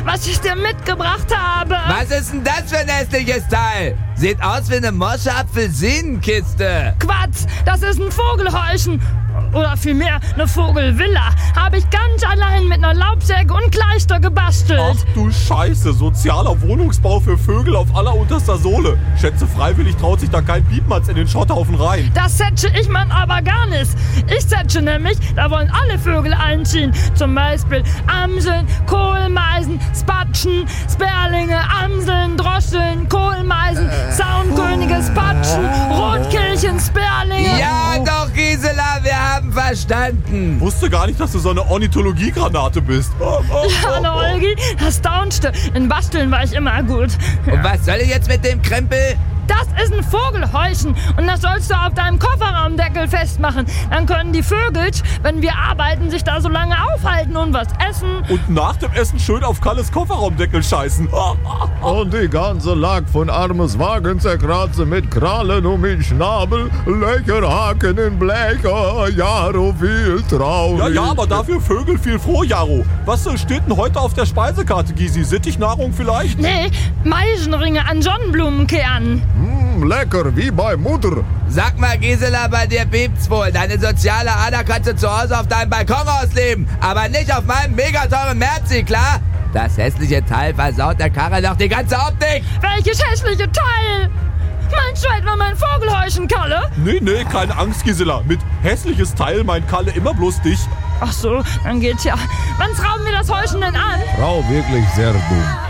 was ich dir mitgebracht habe. Was ist denn das für ein hässliches Teil? Sieht aus wie eine morsche Apfelsinenkiste. Quatsch, das ist ein Vogelhäuschen. Oder vielmehr eine Vogelvilla. Habe ich ganz allein mit einer Laubsäge und Kleister gebastelt. Ach du Scheiße, sozialer Wohnungsbau für Vögel auf allerunterster Sohle. Schätze, freiwillig traut sich da kein Piepmatz in den Schotthaufen rein. Das setze ich man aber gar nicht. Ich setze nämlich, da wollen alle Vögel einziehen. Zum Beispiel Amseln, Kohlmeisen, Spatschen, Sperlinge, Amseln, Drosseln, Kohlmeisen, Saunkönige, Spatschen, Rotkehlchen, Sperlinge. Ja doch, Gisela, wir haben verstanden. Wusste gar nicht, dass du so eine Ornithologiegranate bist. Ja, na, Olgi, das staunste. In Basteln war ich immer gut. Und was soll ich jetzt mit dem Krempel? Das ist ein Vogelhäuschen und das sollst du auf deinem Kofferraumdeckel festmachen. Dann können die Vögel, wenn wir arbeiten, sich da so lange aufhalten und was essen. Und nach dem Essen schön auf Kalles Kofferraumdeckel scheißen. Und die ganze Lack von armes Wagen zerkratzen mit Krallen um den Schnabel, Löcherhaken in Blecher, Jaro viel traurig. Ja, aber dafür Vögel viel froh, Jaro. Was steht denn heute auf der Speisekarte, Gysi? Sittichnahrung vielleicht? Nee, Meisenringe an Sonnenblumenkernen. Lecker, wie bei Mutter. Sag mal, Gisela, bei dir piept's wohl. Deine soziale Ader kannst du zu Hause auf deinem Balkon ausleben, aber nicht auf meinem megateuren Merzi, klar? Das hässliche Teil versaut der Karre doch die ganze Optik. Welches hässliche Teil? Meinst du etwa mein Vogelhäuschen, Kalle? Nee, keine Angst, Gisela. Mit hässliches Teil meint Kalle immer bloß dich. Ach so, dann geht's ja. Wann schrauben wir das Häuschen denn an? Frau, wirklich sehr dumm.